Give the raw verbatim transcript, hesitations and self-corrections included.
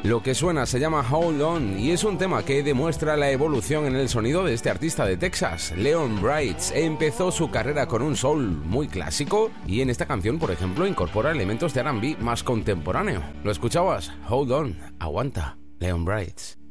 Lo que suena se llama Hold On y es un tema que demuestra la evolución en el sonido de este artista de Texas, Leon Brights. Empezó su carrera con un soul muy clásico y en esta canción, por ejemplo, incorpora elementos de R and B más contemporáneo. ¿Lo escuchabas? Hold On, aguanta, Leon Brights.